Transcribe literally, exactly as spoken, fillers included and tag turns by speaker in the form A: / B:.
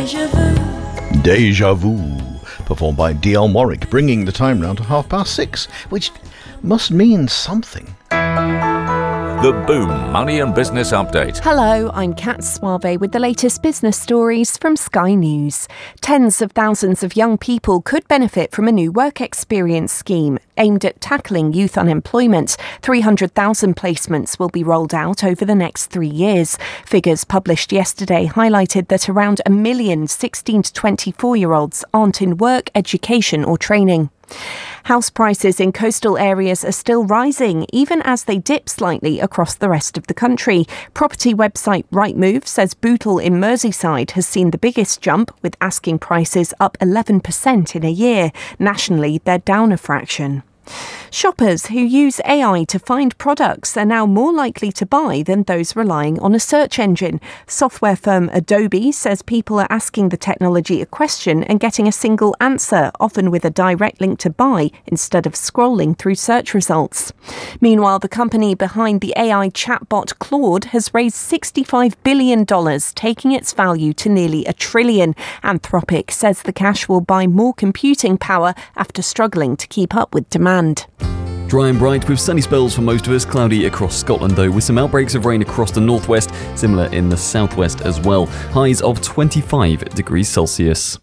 A: Deja vu.
B: Deja Vu, performed by D L Warwick, bringing the time round to half past six, which must mean something.
C: The Boom Money and Business Update.
D: Hello, I'm Kat Suave with the latest business stories from Sky News. Tens of thousands of young people could benefit from a new work experience scheme aimed at tackling youth unemployment. three hundred thousand placements will be rolled out over the next three years. Figures published yesterday highlighted that around a million sixteen to twenty-four-year-olds aren't in work, education or training. House prices in coastal areas are still rising, even as they dip slightly across the rest of the country. Property website Rightmove says Bootle in Merseyside has seen the biggest jump, with asking prices up eleven percent in a year. Nationally, they're down a fraction. Shoppers who use A I to find products are now more likely to buy than those relying on a search engine. Software firm Adobe says people are asking the technology a question and getting a single answer, often with a direct link to buy, instead of scrolling through search results. Meanwhile, the company behind the A I chatbot Claude has raised sixty-five billion dollars, taking its value to nearly a trillion. Anthropic says the cash will buy more computing power after struggling to keep up with demand.
E: Dry and bright with sunny spells for most of us, cloudy across Scotland though, with some outbreaks of rain across the northwest, similar in the southwest as well. Highs of twenty-five degrees Celsius.